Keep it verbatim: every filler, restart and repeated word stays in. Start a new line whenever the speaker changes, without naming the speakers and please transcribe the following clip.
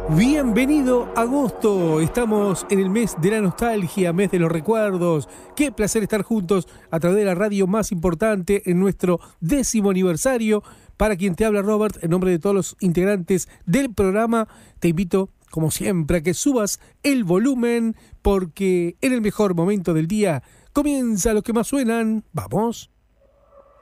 Bienvenido agosto, estamos en el mes de la nostalgia, mes de los recuerdos. Qué placer estar juntos a través de la radio más importante en nuestro décimo aniversario. Para quien te habla Robert, en nombre de todos los integrantes del programa, te invito como siempre a que subas el volumen porque en el mejor momento del día comienza lo que más suenan. ¡Vamos!